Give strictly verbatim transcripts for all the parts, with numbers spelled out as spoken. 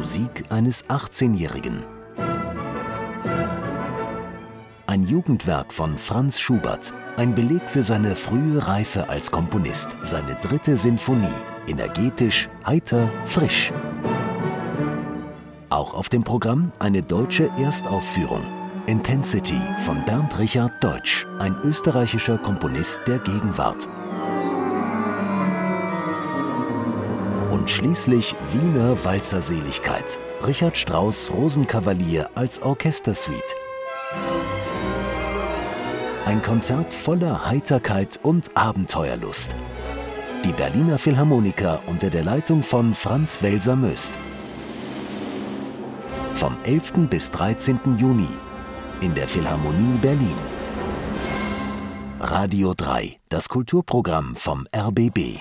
Musik eines achtzehnjährigen. Ein Jugendwerk von Franz Schubert, ein Beleg für seine frühe Reife als Komponist, seine dritte Sinfonie, energetisch, heiter, frisch. Auch auf dem Programm eine deutsche Erstaufführung. Intensity von Bernd Richard Deutsch, ein österreichischer Komponist der Gegenwart. Und schließlich Wiener Walzerseligkeit. Richard Strauss Rosenkavalier als Orchestersuite. Ein Konzert voller Heiterkeit und Abenteuerlust. Die Berliner Philharmoniker unter der Leitung von Franz Welser-Möst. Vom elften bis dreizehnten Juni in der Philharmonie Berlin. Radio drei, das Kulturprogramm vom R B B.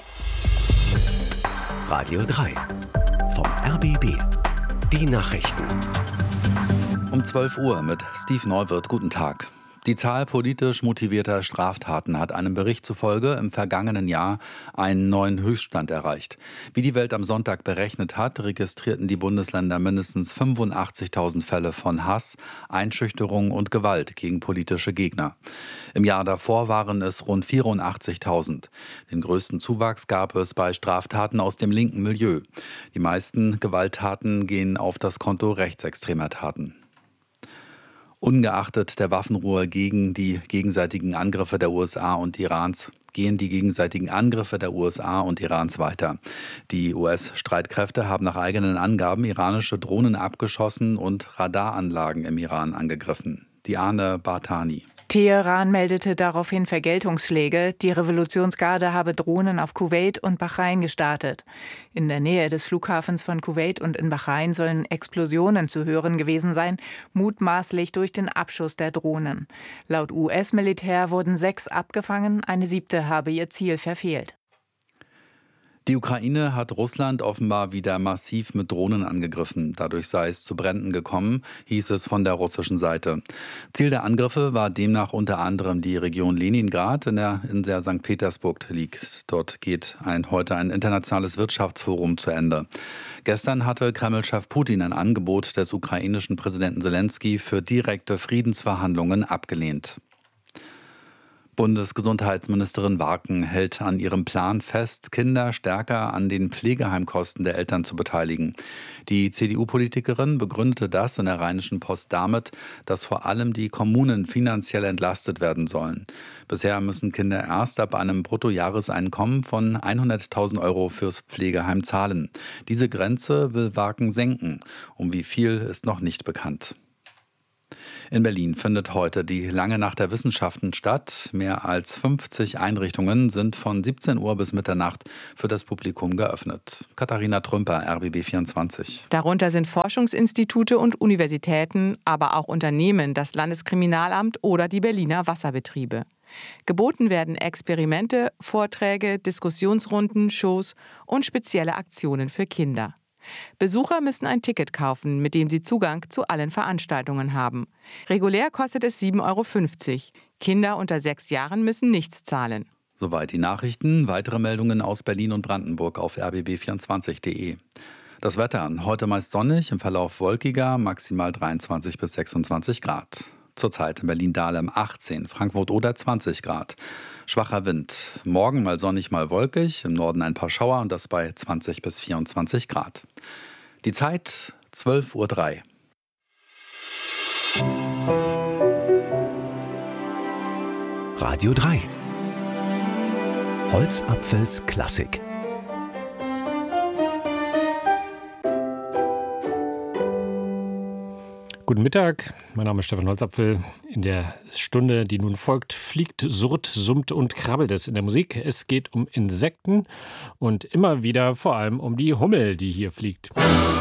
Radio drei vom R B B. Die Nachrichten. Um zwölf Uhr mit Steve Neuwirth. Guten Tag. Die Zahl politisch motivierter Straftaten hat einem Bericht zufolge im vergangenen Jahr einen neuen Höchststand erreicht. Wie die Welt am Sonntag berechnet hat, registrierten die Bundesländer mindestens fünfundachtzigtausend Fälle von Hass, Einschüchterung und Gewalt gegen politische Gegner. Im Jahr davor waren es rund vierundachtzigtausend. Den größten Zuwachs gab es bei Straftaten aus dem linken Milieu. Die meisten Gewalttaten gehen auf das Konto rechtsextremer Taten. Ungeachtet der Waffenruhe gegen die gegenseitigen Angriffe der U S A und Irans gehen die gegenseitigen Angriffe der U S A und Irans weiter. Die U S-Streitkräfte haben nach eigenen Angaben iranische Drohnen abgeschossen und Radaranlagen im Iran angegriffen. Diane Bartani. Teheran meldete daraufhin Vergeltungsschläge. Die Revolutionsgarde habe Drohnen auf Kuwait und Bahrain gestartet. In der Nähe des Flughafens von Kuwait und in Bahrain sollen Explosionen zu hören gewesen sein, mutmaßlich durch den Abschuss der Drohnen. Laut U S-Militär wurden sechs abgefangen, eine siebte habe ihr Ziel verfehlt. Die Ukraine hat Russland offenbar wieder massiv mit Drohnen angegriffen. Dadurch sei es zu Bränden gekommen, hieß es von der russischen Seite. Ziel der Angriffe war demnach unter anderem die Region Leningrad, in der in der Sankt Petersburg liegt. Dort geht ein, heute ein internationales Wirtschaftsforum zu Ende. Gestern hatte Kreml-Chef Putin ein Angebot des ukrainischen Präsidenten Selenskyj für direkte Friedensverhandlungen abgelehnt. Bundesgesundheitsministerin Warken hält an ihrem Plan fest, Kinder stärker an den Pflegeheimkosten der Eltern zu beteiligen. Die C D U-Politikerin begründete das in der Rheinischen Post damit, dass vor allem die Kommunen finanziell entlastet werden sollen. Bisher müssen Kinder erst ab einem Bruttojahreseinkommen von hunderttausend Euro fürs Pflegeheim zahlen. Diese Grenze will Warken senken. Um wie viel ist noch nicht bekannt. In Berlin findet heute die Lange Nacht der Wissenschaften statt. Mehr als fünfzig Einrichtungen sind von siebzehn Uhr bis Mitternacht für das Publikum geöffnet. Katharina Trümper, R B B vierundzwanzig. Darunter sind Forschungsinstitute und Universitäten, aber auch Unternehmen, das Landeskriminalamt oder die Berliner Wasserbetriebe. Geboten werden Experimente, Vorträge, Diskussionsrunden, Shows und spezielle Aktionen für Kinder. Besucher müssen ein Ticket kaufen, mit dem sie Zugang zu allen Veranstaltungen haben. Regulär kostet es sieben Euro fünfzig. Kinder unter sechs Jahren müssen nichts zahlen. Soweit die Nachrichten. Weitere Meldungen aus Berlin und Brandenburg auf r b b vierundzwanzig punkt de. Das Wetter. Heute meist sonnig, im Verlauf wolkiger, maximal dreiundzwanzig bis sechsundzwanzig Grad. Zurzeit in Berlin-Dahlem achtzehn, Frankfurt-Oder zwanzig Grad. Schwacher Wind. Morgen mal sonnig, mal wolkig. Im Norden ein paar Schauer und das bei zwanzig bis vierundzwanzig Grad. Die Zeit zwölf Uhr drei. Radio drei. Holzapfels Klassik. Guten Mittag, mein Name ist Stefan Holzapfel. In der Stunde, die nun folgt, fliegt, surrt, summt und krabbelt es in der Musik. Es geht um Insekten und immer wieder vor allem um die Hummel, die hier fliegt.